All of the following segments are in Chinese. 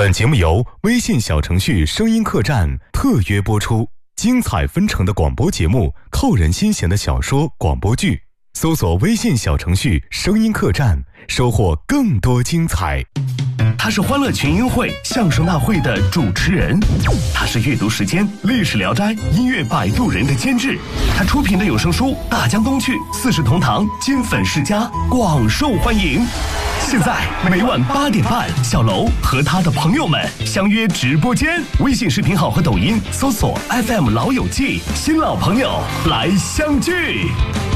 本节目由微信小程序声音客栈特约播出，精彩纷呈的广播节目，扣人心弦的小说广播剧，搜索微信小程序声音客栈，收获更多精彩。 他是欢乐群英会相声大会的主持人，他是阅读时间历史聊斋音乐摆渡人的监制，他出品的有声书《大江东去》《四世同堂》《金粉世家》广受欢迎。现在每晚8点半，小楼和他的朋友们相约直播间，微信视频号和抖音搜索 FM 老友记，新老朋友来相聚。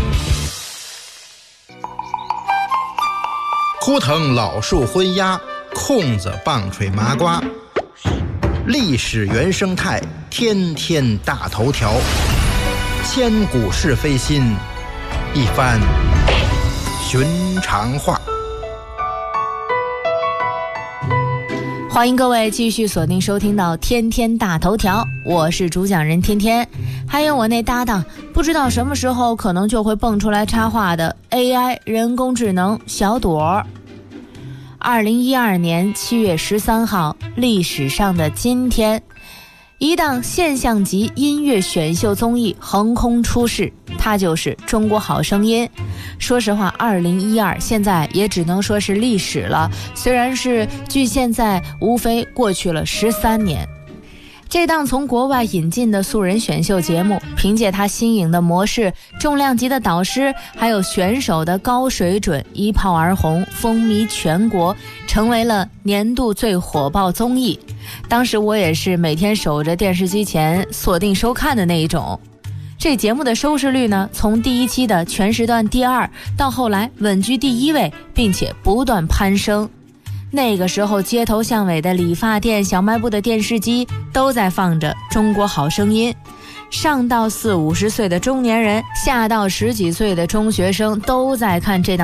枯藤老树昏鸦，空子棒槌麻瓜，历史原生态，天天大头条，千古是非心，一番寻常话。 欢迎各位继续锁定收听到天天大头条，我是主讲人天天，还有我那搭档不知道什么时候可能就会蹦出来插话的 AI 人工智能小朵。2012年7月13号，历史上的今天，一档现象级音乐选秀综艺横空出世，它就是中国好声音。说实话，2012现在也只能说是历史了，虽然是距现在无非过去了13年。这档从国外引进的素人选秀节目，凭借它新颖的模式、重量级的导师，还有选手的高水准，一炮而红，风靡全国，成为了年度最火爆综艺。当时我也是每天守着电视机前锁定收看的那一种。这节目的收视率呢，从第一期的全时段第2，到后来稳居第1位，并且不断攀升。那个时候街头巷尾的理发店、小卖部的电视机都在放着中国好声音，上到40-50岁的中年人，下到10几岁的中学生都在看这档